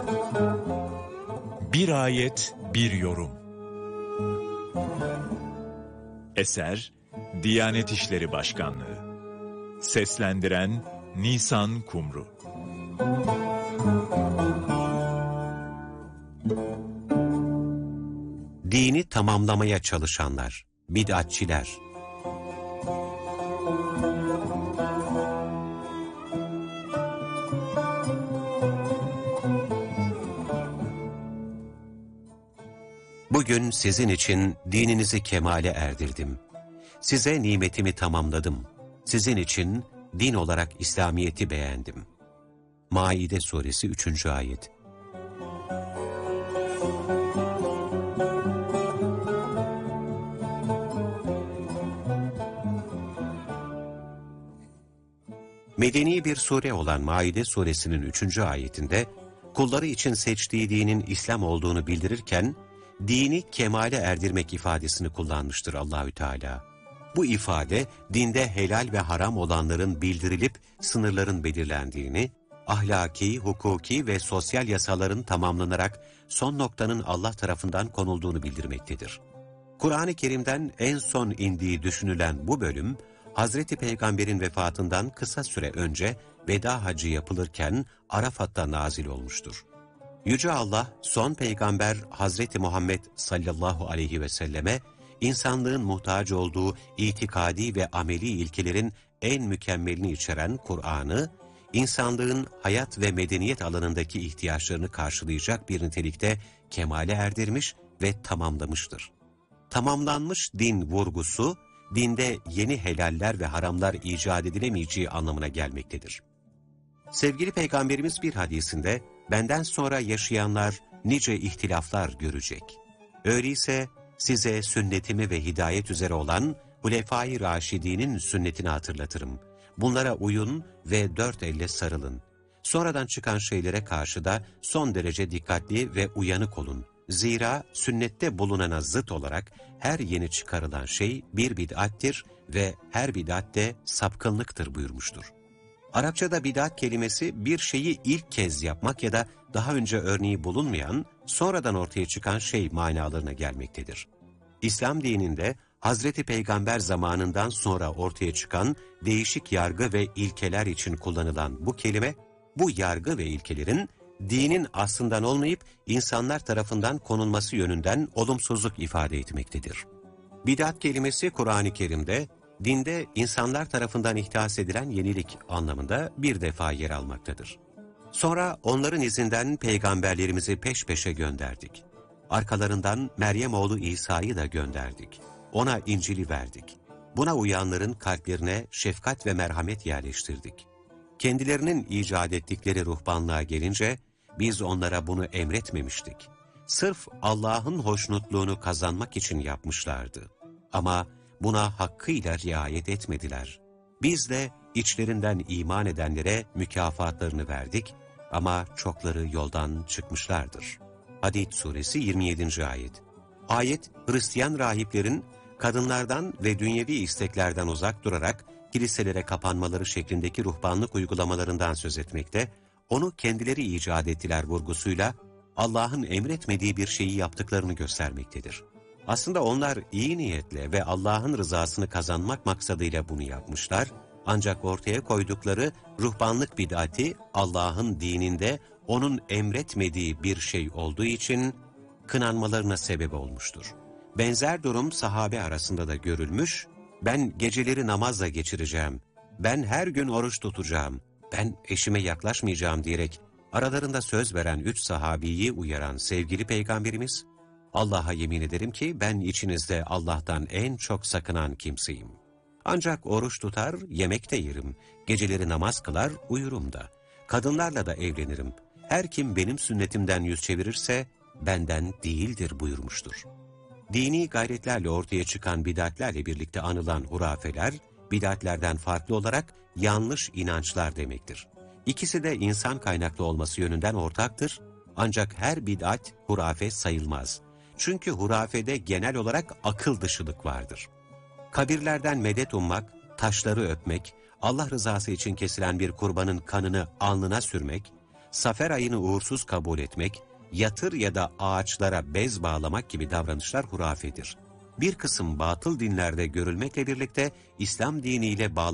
Bir ayet, bir yorum. Eser, Diyanet İşleri Başkanlığı. Seslendiren Nisan Kumru. Dini tamamlamaya çalışanlar, bid'atçiler. Bugün sizin için dininizi kemale erdirdim. Size nimetimi tamamladım. Sizin için din olarak İslamiyet'i beğendim. Maide suresi 3. ayet. Medeni bir sure olan Maide suresinin 3. ayetinde, kulları için seçtiği dinin İslam olduğunu bildirirken, dini kemale erdirmek ifadesini kullanmıştır Allahü Teala. Bu ifade, dinde helal ve haram olanların bildirilip sınırların belirlendiğini, ahlaki, hukuki ve sosyal yasaların tamamlanarak son noktanın Allah tarafından konulduğunu bildirmektedir. Kur'an-ı Kerim'den en son indiği düşünülen bu bölüm, Hazreti Peygamber'in vefatından kısa süre önce veda hacı yapılırken Arafat'ta nazil olmuştur. Yüce Allah, son peygamber Hazreti Muhammed sallallahu aleyhi ve selleme, insanlığın muhtaç olduğu itikadi ve ameli ilkelerin en mükemmelini içeren Kur'an'ı, insanlığın hayat ve medeniyet alanındaki ihtiyaçlarını karşılayacak bir nitelikte kemale erdirmiş ve tamamlamıştır. Tamamlanmış din vurgusu, dinde yeni helaller ve haramlar icat edilemeyeceği anlamına gelmektedir. Sevgili Peygamberimiz bir hadisinde, benden sonra yaşayanlar nice ihtilaflar görecek. Öyleyse size sünnetimi ve hidayet üzere olan Hulefai Raşidî'nin sünnetini hatırlatırım. Bunlara uyun ve dört elle sarılın. Sonradan çıkan şeylere karşı da son derece dikkatli ve uyanık olun. Zira sünnette bulunana zıt olarak her yeni çıkarılan şey bir bid'attir ve her bid'at de sapkınlıktır buyurmuştur. Arapçada bid'at kelimesi bir şeyi ilk kez yapmak ya da daha önce örneği bulunmayan, sonradan ortaya çıkan şey manalarına gelmektedir. İslam dininde Hazreti Peygamber zamanından sonra ortaya çıkan değişik yargı ve ilkeler için kullanılan bu kelime, bu yargı ve ilkelerin dinin aslından olmayıp insanlar tarafından konulması yönünden olumsuzluk ifade etmektedir. Bid'at kelimesi Kur'an-ı Kerim'de, dinde insanlar tarafından ihdas edilen yenilik anlamında bir defa yer almaktadır. Sonra onların izinden peygamberlerimizi peş peşe gönderdik. Arkalarından Meryem oğlu İsa'yı da gönderdik. Ona İncil'i verdik. Buna uyanların kalplerine şefkat ve merhamet yerleştirdik. Kendilerinin icat ettikleri ruhbanlığa gelince, biz onlara bunu emretmemiştik. Sırf Allah'ın hoşnutluğunu kazanmak için yapmışlardı. Ama buna hakkıyla riayet etmediler. Biz de içlerinden iman edenlere mükafatlarını verdik ama çokları yoldan çıkmışlardır. Hadid suresi 27. ayet. Ayet, Hristiyan rahiplerin kadınlardan ve dünyevi isteklerden uzak durarak kiliselere kapanmaları şeklindeki ruhbanlık uygulamalarından söz etmekte, onu kendileri icat ettiler vurgusuyla Allah'ın emretmediği bir şeyi yaptıklarını göstermektedir. Aslında onlar iyi niyetle ve Allah'ın rızasını kazanmak maksadıyla bunu yapmışlar, ancak ortaya koydukları ruhbanlık bid'ati Allah'ın dininde onun emretmediği bir şey olduğu için kınanmalarına sebep olmuştur. Benzer durum sahabe arasında da görülmüş, ben geceleri namazla geçireceğim, ben her gün oruç tutacağım, ben eşime yaklaşmayacağım diyerek aralarında söz veren 3 sahabiyi uyaran sevgili Peygamberimiz, Allah'a yemin ederim ki ben içinizde Allah'tan en çok sakınan kimseyim. Ancak oruç tutar, yemek de yerim, geceleri namaz kılar, uyurum da. Kadınlarla da evlenirim. Her kim benim sünnetimden yüz çevirirse benden değildir buyurmuştur. Dini gayretlerle ortaya çıkan bid'atlerle birlikte anılan hurafeler, bid'atlerden farklı olarak yanlış inançlar demektir. İkisi de insan kaynaklı olması yönünden ortaktır, ancak her bid'at hurafe sayılmaz. Çünkü hurafede genel olarak akıl dışılık vardır. Kabirlerden medet ummak, taşları öpmek, Allah rızası için kesilen bir kurbanın kanını alnına sürmek, Safer ayını uğursuz kabul etmek, yatır ya da ağaçlara bez bağlamak gibi davranışlar hurafedir. Bir kısım batıl dinlerde görülmekle birlikte İslam diniyle bağlantılı